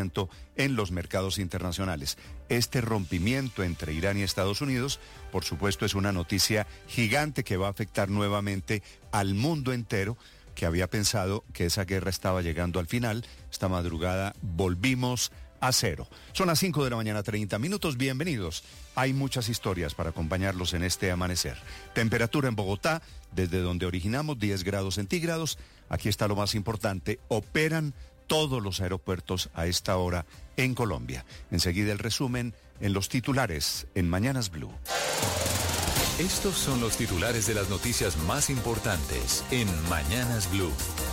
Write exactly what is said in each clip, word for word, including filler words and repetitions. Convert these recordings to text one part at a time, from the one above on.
ciento en los mercados internacionales. Este rompimiento entre Irán y Estados Unidos, por supuesto, es una noticia gigante que va a afectar nuevamente al mundo entero, que había pensado que esa guerra estaba llegando al final. Esta madrugada volvimos a cero. Son las cinco de la mañana, treinta minutos. Bienvenidos. Hay muchas historias para acompañarlos en este amanecer. Temperatura en Bogotá, desde donde originamos, diez grados centígrados. Aquí está lo más importante. Operan todos los aeropuertos a esta hora en Colombia. Enseguida el resumen en los titulares en Mañanas Blue. Estos son los titulares de las noticias más importantes en Mañanas Blue.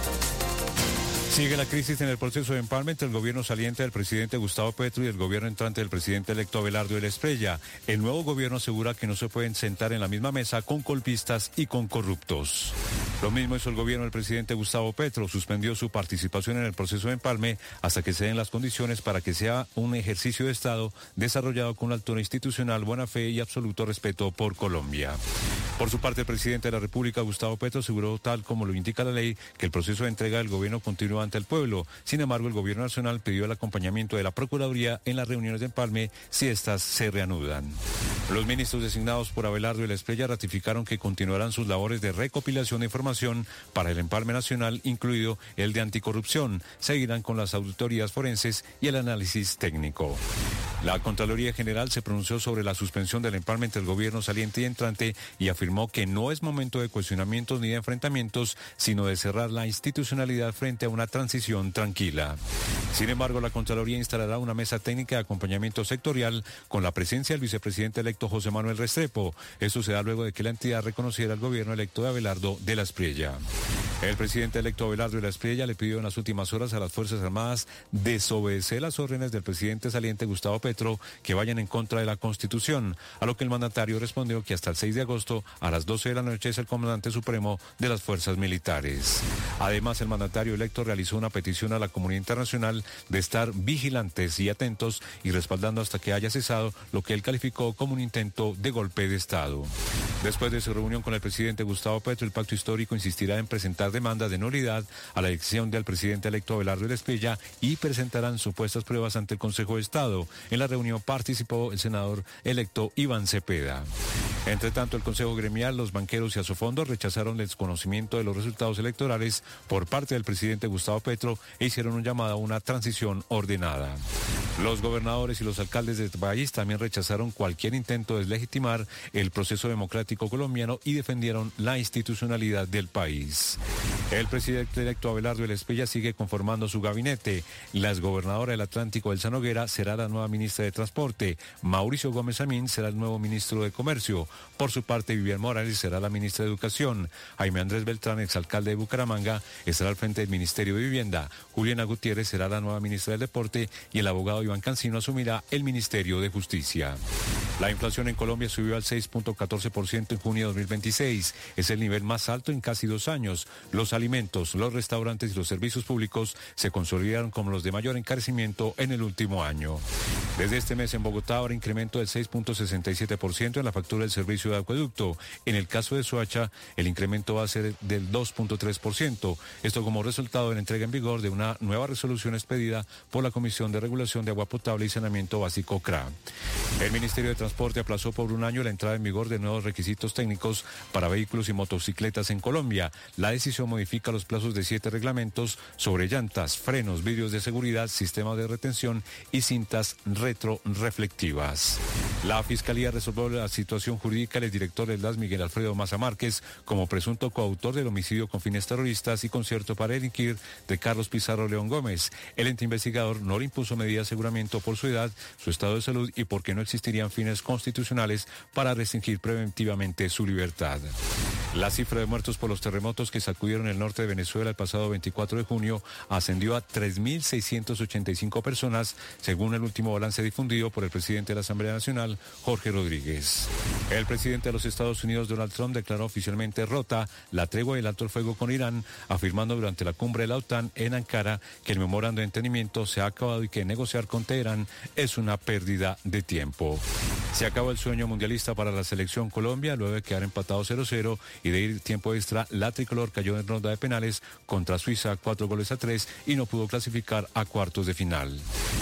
Sigue la crisis en el proceso de empalme entre el gobierno saliente del presidente Gustavo Petro y el gobierno entrante del presidente electo Abelardo de la Espriella. El nuevo gobierno asegura que no se pueden sentar en la misma mesa con golpistas y con corruptos. Lo mismo hizo el gobierno del presidente Gustavo Petro. Suspendió su participación en el proceso de empalme hasta que se den las condiciones para que sea un ejercicio de Estado desarrollado con una altura institucional, buena fe y absoluto respeto por Colombia. Por su parte, el presidente de la República, Gustavo Petro, aseguró, tal como lo indica la ley, que el proceso de entrega del gobierno continúa ante el pueblo. Sin embargo, el gobierno nacional pidió el acompañamiento de la Procuraduría en las reuniones de empalme si éstas se reanudan. Los ministros designados por Abelardo de la Espriella ratificaron que continuarán sus labores de recopilación de información para el empalme nacional, incluido el de anticorrupción. Seguirán con las auditorías forenses y el análisis técnico. La Contraloría General se pronunció sobre la suspensión del empalme entre el gobierno saliente y entrante y afirmó que no es momento de cuestionamientos ni de enfrentamientos, sino de cerrar la institucionalidad frente a una transición tranquila. Sin embargo, la Contraloría instalará una mesa técnica de acompañamiento sectorial con la presencia del vicepresidente electo José Manuel Restrepo. Esto se da luego de que la entidad reconociera al gobierno electo de Abelardo de la Espriella. El presidente electo Abelardo de la Espriella le pidió en las últimas horas a las Fuerzas Armadas desobedecer las órdenes del presidente saliente Gustavo Petro que vayan en contra de la Constitución, a lo que el mandatario respondió que hasta el seis de agosto a las doce de la noche es el comandante supremo de las fuerzas militares. Además, el mandatario electo realizó una petición a la comunidad internacional de estar vigilantes y atentos y respaldando hasta que haya cesado lo que él calificó como un intento de golpe de Estado. Después de su reunión con el presidente Gustavo Petro, el pacto histórico insistirá en presentar demandas de nulidad a la elección del presidente electo Abelardo de la Espriella y presentarán supuestas pruebas ante el Consejo de Estado. En la reunión participó el senador electo Iván Cepeda. Entre tanto, el Consejo Gremial, los banqueros y Asofondos rechazaron el desconocimiento de los resultados electorales por parte del presidente Gustavo Petro e hicieron un llamado a una transición ordenada. Los gobernadores y los alcaldes del país también rechazaron cualquier intento de deslegitimar el proceso democrático colombiano y defendieron la institucionalidad del país. El presidente electo Abelardo de la Espriella sigue conformando su gabinete. La exgobernadora del Atlántico, Elsa Noguera, será la nueva ministra de Transporte. Mauricio Gómez Amín será el nuevo ministro de Comercio. Por su parte, Vivian Morales será la ministra de Educación. Jaime Andrés Beltrán, exalcalde de Bucaramanga, estará al frente del Ministerio de Vivienda. Juliana Gutiérrez será la nueva ministra del Deporte y el abogado Iván Cancino asumirá el Ministerio de Justicia. La inflación en Colombia subió al seis punto catorce por ciento en junio de dos mil veintiséis. Es el nivel más alto en casi dos años. Los alimentos, los restaurantes y los servicios públicos se consolidaron como los de mayor encarecimiento en el último año. Desde este mes en Bogotá habrá incremento del seis punto sesenta y siete por ciento en la factura del servicio de acueducto. En el caso de Soacha, el incremento va a ser del dos punto tres por ciento. Esto como resultado de la entrega en vigor de una nueva resolución expedida por la Comisión de Regulación de Agua Potable y Saneamiento Básico C R A. El Ministerio de Transporte aplazó por un año la entrada en vigor de nuevos requisitos técnicos para vehículos y motocicletas en Colombia. La decisión modifica los plazos de siete reglamentos sobre llantas, frenos, vidrios de seguridad, sistema de retención y cintas retroreflectivas. La Fiscalía resolvió la situación jurídica del director del D A S, Miguel Alfredo Maza Márquez, como presunto coautor del homicidio con fines terroristas y concierto para delinquir de Carlos Pizarro León Gómez. El ente investigador no le impuso medida de aseguramiento por su edad, su estado de salud y porque no existirían fines constitucionales para restringir preventivamente su libertad. La cifra de muertos por los terremotos que sacudieron el norte de Venezuela el pasado veinticuatro de junio ascendió a tres mil seiscientas ochenta y cinco personas, según el último balance difundido por el presidente de la Asamblea Nacional, Jorge Rodríguez. El presidente de los Estados Unidos, Donald Trump, declaró oficialmente rota la tregua y el alto el fuego con Irán, afirmando durante la cumbre de la OTAN en Ankara que el memorando de entendimiento se ha acabado y que negociar con Teherán es una pérdida de tiempo. Se acabó el sueño mundialista para la selección Colombia luego de quedar empatado cero cero y de ir tiempo extra. La tricolor cayó en ronda de penales contra Suiza cuatro goles a tres y no pudo clasificar a cuartos de final.